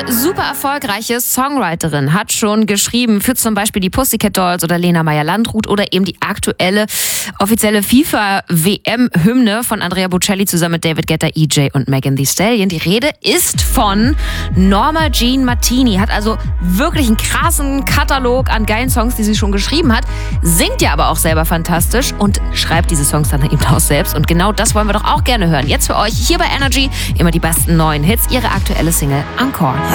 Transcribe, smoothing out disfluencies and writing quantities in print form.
Eine super erfolgreiche Songwriterin hat schon geschrieben für zum Beispiel die Pussycat Dolls oder Lena Meyer-Landrut oder eben die aktuelle offizielle FIFA-WM-Hymne von Andrea Bocelli zusammen mit David Guetta, EJ und Megan Thee Stallion. Die Rede ist von Norma Jean Martini. Hat also wirklich einen krassen Katalog an geilen Songs, die sie schon geschrieben hat. Singt ja aber auch selber fantastisch und schreibt diese Songs dann eben auch selbst. Und genau das wollen wir doch auch gerne hören. Jetzt für euch hier bei Energy immer die besten neuen Hits, ihre aktuelle Single Encore.